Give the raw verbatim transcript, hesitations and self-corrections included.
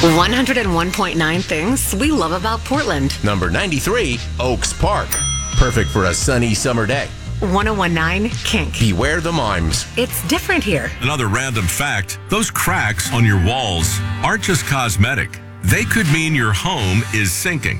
one oh one point nine things we love about Portland. Number ninety-three, Oaks Park. Perfect for a sunny summer day. one oh one point nine Kink. Beware the mimes. It's different here. Another random fact, those cracks on your walls aren't just cosmetic. They could mean your home is sinking.